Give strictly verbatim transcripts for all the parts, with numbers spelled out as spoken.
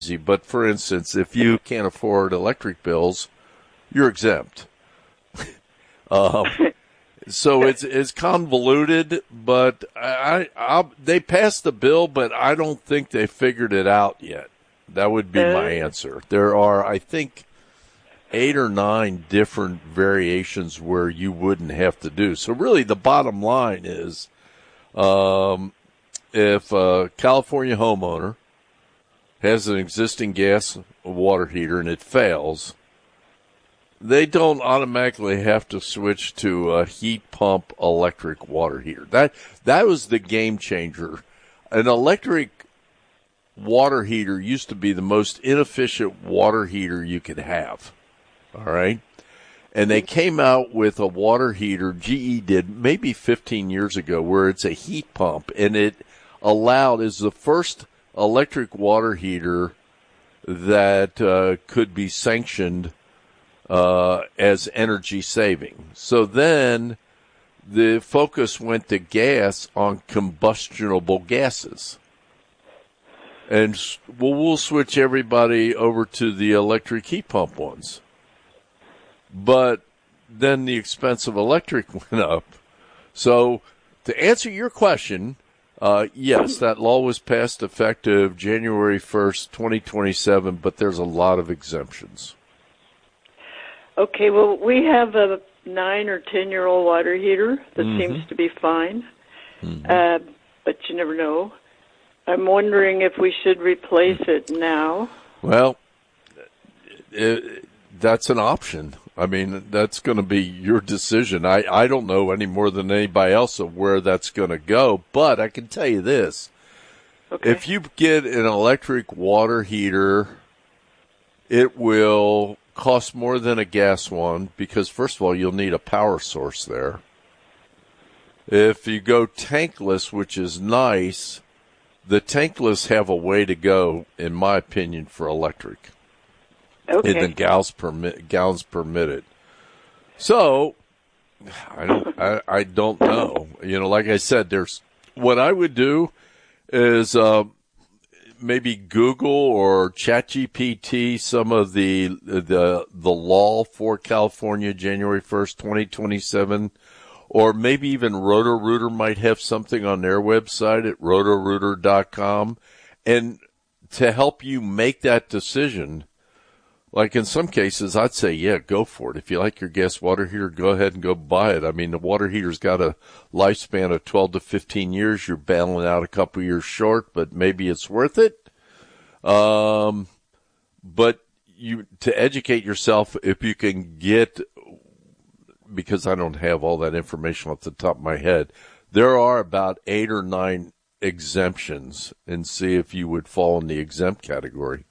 But for instance, if you can't afford electric bills, you're exempt. um, so it's it's convoluted, but I, I they passed the bill, but I don't think they figured it out yet. That would be my answer. There are, I think, eight or nine different variations where you wouldn't have to do. So really, the bottom line is, um, if a California homeowner has an existing gas water heater and it fails, they don't automatically have to switch to a heat pump electric water heater. That that was the game changer. An electric water heater used to be the most inefficient water heater you could have. All right? And they came out with a water heater, G E did maybe fifteen years ago, where it's a heat pump, and it allowed, is the first electric water heater that uh, could be sanctioned uh, as energy saving. So then the focus went to gas on combustible gases. And well, we'll switch everybody over to the electric heat pump ones. But then the expense of electric went up. So to answer your question, uh, yes, that law was passed effective January first, twenty twenty-seven, but there's a lot of exemptions. Okay, well, we have a nine or ten-year-old water heater that Mm-hmm. seems to be fine, Mm-hmm. uh, but you never know. I'm wondering if we should replace it now. Well, it, that's an option. I mean, that's going to be your decision. I, I don't know any more than anybody else of where that's going to go, but I can tell you this. Okay. If you get an electric water heater, it will cost more than a gas one because, first of all, you'll need a power source there. If you go tankless, which is nice, the tankless have a way to go, in my opinion, for electric. Okay. And the gallons permit gallons permitted. So I don't I, I don't know. You know, like I said, there's what I would do is uh, maybe Google or ChatGPT some of the the the law for California January first, twenty twenty-seven, or maybe even Roto-Rooter might have something on their website at roto rooter dot com, and to help you make that decision. Like in some cases, I'd say, yeah, go for it. If you like your gas water heater, go ahead and go buy it. I mean, the water heater's got a lifespan of twelve to fifteen years. You're battling out a couple years short, but maybe it's worth it. Um, but you, to educate yourself, if you can get, because I don't have all that information off the top of my head, there are about eight or nine exemptions, and see if you would fall in the exempt category.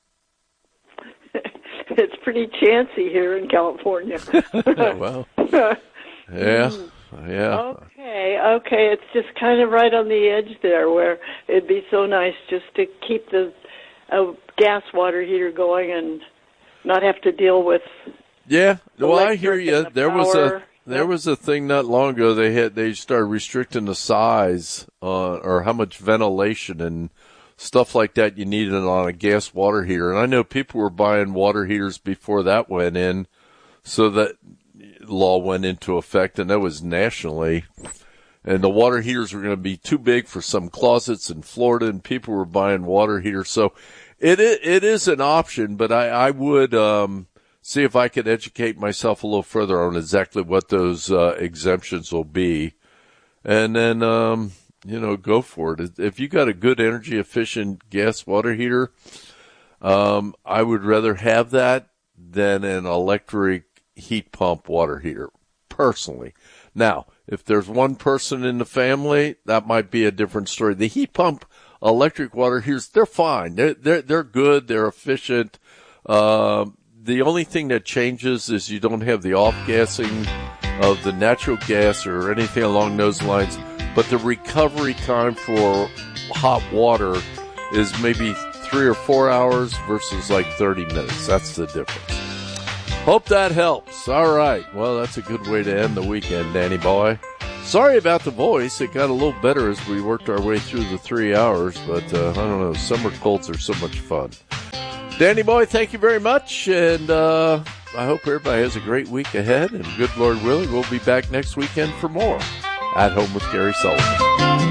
It's pretty chancy here in California. Well, yeah, yeah. Okay, okay. It's just kind of right on the edge there where it'd be so nice just to keep the uh, gas water heater going and not have to deal with. Yeah, well, I hear electric you. and the There was power. a there was a thing not long ago. They had they started restricting the size uh, or how much ventilation and stuff like that you needed on a gas water heater. And I know people were buying water heaters before that went in, so that law went into effect, and that was nationally. And the water heaters were going to be too big for some closets in Florida, and people were buying water heaters. So it it is an option, but I, I would um, see if I could educate myself a little further on exactly what those uh, exemptions will be. And then, um, you know, go for it. If you got a good energy efficient gas water heater, um, I would rather have that than an electric heat pump water heater, personally. Now, if there's one person in the family, that might be a different story. The heat pump electric water heaters, they're fine. They're, they're, they're good. They're efficient. Um, the only thing that changes is you don't have the off-gassing of the natural gas or anything along those lines. But the recovery time for hot water is maybe three or four hours versus like thirty minutes. That's the difference. Hope that helps. All right. Well, that's a good way to end the weekend, Danny boy. Sorry about the voice. It got a little better as we worked our way through the three hours, but uh, I don't know. Summer colds are so much fun. Danny boy, thank you very much, and uh, I hope everybody has a great week ahead, and good Lord willing, we'll be back next weekend for more At Home with Gary Sullivan.